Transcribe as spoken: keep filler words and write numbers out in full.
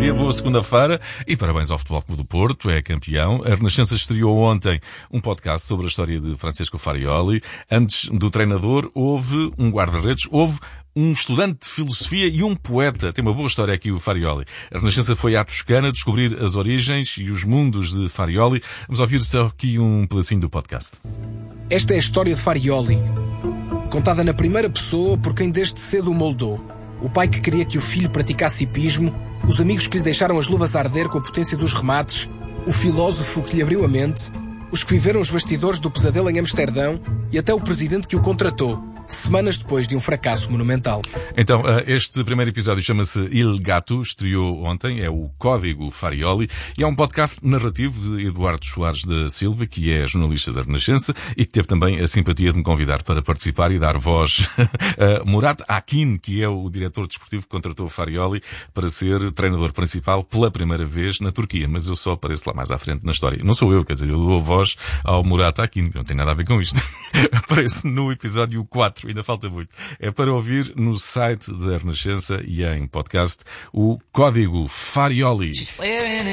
dia, boa segunda-feira e parabéns ao Futebol Clube do Porto, é campeão. A Renascença estreou ontem um podcast sobre a história de Francesco Farioli. Antes do treinador houve um guarda-redes, houve um estudante de filosofia e um poeta. Tem uma boa história aqui o Farioli. A Renascença foi à Toscana descobrir as origens e os mundos de Farioli. Vamos ouvir só aqui um pedacinho do podcast. Esta é a história de Farioli, contada na primeira pessoa por quem desde cedo o moldou. O pai que queria que o filho praticasse hipismo, os amigos que lhe deixaram as luvas a arder com a potência dos remates, o filósofo que lhe abriu a mente, os que viveram os bastidores do pesadelo em Amsterdão e até o presidente que o contratou, semanas depois de um fracasso monumental. Então, este primeiro episódio chama-se Il Gato, estreou ontem, é o Código Farioli, e é um podcast narrativo de Eduardo Soares da Silva, que é jornalista da Renascença e que teve também a simpatia de me convidar para participar e dar voz a Murat Akin, que é o diretor desportivo que contratou o Farioli para ser treinador principal pela primeira vez na Turquia, mas eu só apareço lá mais à frente na história. Não sou eu, quer dizer, eu dou a voz ao Murat Akin, que não tem nada a ver com isto. Aparece no episódio quatro. Ainda falta muito. É para ouvir no site da Renascença e em podcast o Código Farioli.